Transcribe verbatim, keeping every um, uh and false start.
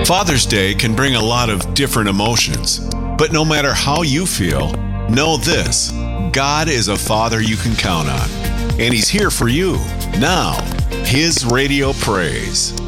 Father's Day can bring a lot of different emotions, but no matter how you feel, know this: God is a father you can count on, and He's here for you now. His Radio Praise.